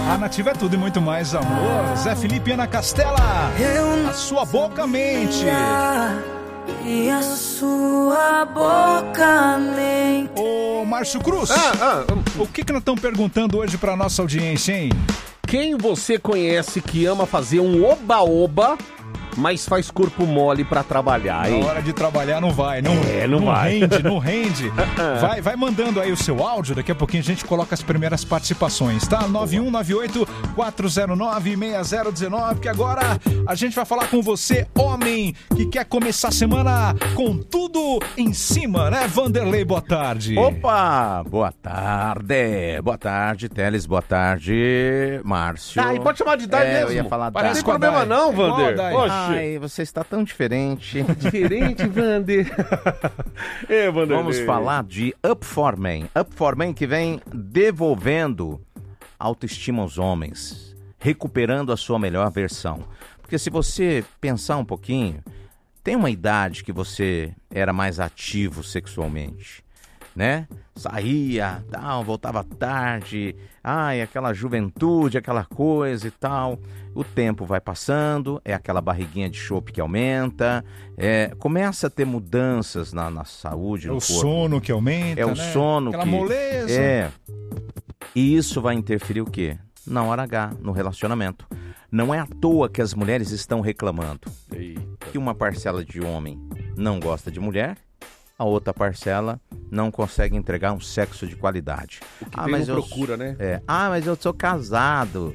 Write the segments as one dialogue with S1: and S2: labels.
S1: A Nativa é tudo e muito mais, amor. Zé Felipe e Ana Castela. A sua boca mente.
S2: E a sua boca mente.
S1: Ô, Márcio Cruz, o que nós estamos perguntando hoje pra nossa audiência, hein?
S3: Quem você conhece que ama fazer um oba-oba, mas faz corpo mole pra trabalhar, hein?
S1: Na hora de trabalhar não vai, não
S3: vai.
S1: Não rende. Vai mandando aí o seu áudio, daqui a pouquinho a gente coloca as primeiras participações, tá? 9198-409-6019, que agora a gente vai falar com você, homem, que quer começar a semana com tudo em cima, né? Vanderlei, boa tarde.
S4: Opa, boa tarde. Boa tarde, Teles, boa tarde, Márcio.
S3: E pode chamar de Dai mesmo.
S4: Eu ia falar
S3: Não tem problema não, Vander.
S4: Ai, você está tão diferente.
S3: Diferente, Vander.
S4: Vamos falar de Up For Men. Up For Men que vem devolvendo autoestima aos homens, recuperando a sua melhor versão. Porque se você pensar um pouquinho, tem uma idade que você era mais ativo sexualmente, né? Saía, tal, voltava tarde, aquela juventude, aquela coisa e tal. O tempo vai passando, é aquela barriguinha de chope que aumenta, começa a ter mudanças na saúde, no corpo.
S1: É o sono que aumenta,
S4: o sono
S1: aquela
S4: que...
S1: moleza.
S4: E isso vai interferir o quê? Na hora H, no relacionamento. Não é à toa que as mulheres estão reclamando. Que uma parcela de homem não gosta de mulher, a outra parcela não consegue entregar um sexo de qualidade.
S3: O que mas procura, né?
S4: Mas eu sou casado.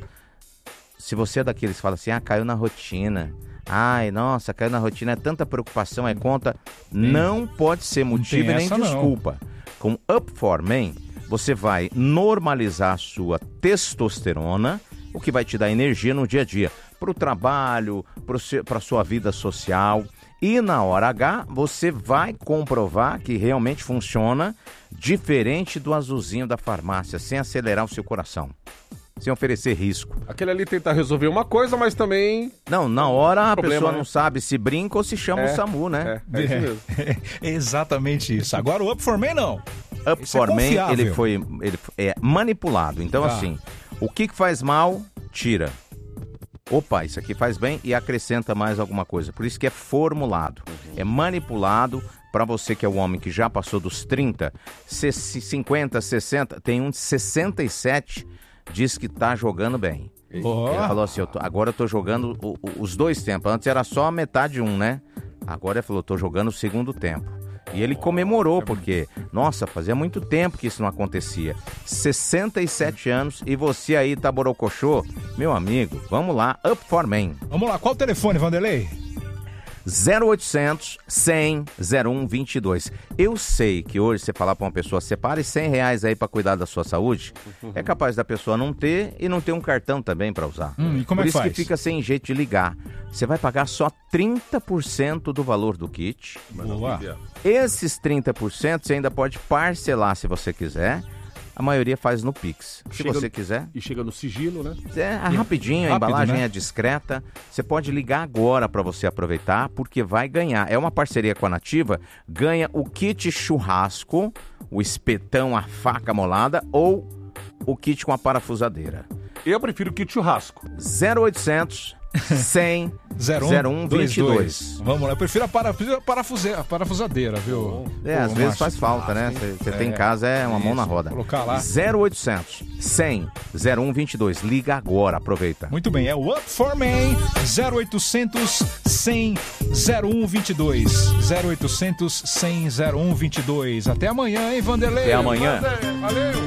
S4: Se você é daqueles que fala assim, caiu na rotina. Ai, nossa, caiu na rotina, é tanta preocupação, é conta. Não pode ser motivo e nem desculpa. Com Up For Men, você vai normalizar a sua testosterona, o que vai te dar energia no dia a dia. Para o trabalho, para a sua vida social. E na hora H, você vai comprovar que realmente funciona diferente do azulzinho da farmácia, sem acelerar o seu coração, sem oferecer risco.
S3: Aquele ali tenta resolver uma coisa, mas também...
S4: Não, na hora a pessoa não sabe se brinca ou se chama o SAMU, né?
S3: É isso mesmo.
S1: Exatamente isso. Agora o Up For Men não.
S4: Up For Men, ele é manipulado. Então assim, o que faz mal, tira. Opa, isso aqui faz bem e acrescenta mais alguma coisa. Por isso que é formulado, é manipulado para você que é o homem que já passou dos 30, 50, 60, tem um de 67, diz que tá jogando bem. Ele falou assim, agora eu tô jogando os dois tempos. Antes era só a metade né? Agora ele falou, tô jogando o segundo tempo. E ele comemorou, porque, nossa, fazia muito tempo que isso não acontecia. 67 anos e você aí tá borocochô? Meu amigo, vamos lá, Up For Men.
S1: Vamos lá, qual o telefone, Vanderlei?
S4: 0800 100 0122. Eu sei que hoje você falar para uma pessoa, separe R$100 aí para cuidar da sua saúde, é capaz da pessoa não ter e não ter um cartão também para usar.
S1: E como
S4: Por
S1: é
S4: isso
S1: que
S4: que fica sem jeito de ligar. Você vai pagar só 30% do valor do kit.
S1: Boa.
S4: Esses 30% você ainda pode parcelar se você quiser. A maioria faz no Pix, se você quiser.
S3: E chega no sigilo, né?
S4: Rapidinho, a embalagem é discreta. Você pode ligar agora para você aproveitar, porque vai ganhar. É uma parceria com a Nativa, ganha o kit churrasco, o espetão, a faca molada ou o kit com a parafusadeira.
S3: Eu prefiro o kit churrasco.
S4: 0800 100 0122.
S1: Vamos lá, eu prefiro a parafusadeira, viu?
S4: Às vezes faz falta, né? Você tem em casa, uma mão na roda.
S1: Colocar lá.
S4: 0800 100 0122. Liga agora, aproveita.
S1: Muito bem, é o Up For Men, 0800 100 0122. 0800 100 0122. Até amanhã, hein, Vanderlei?
S4: Até amanhã.
S1: Valeu.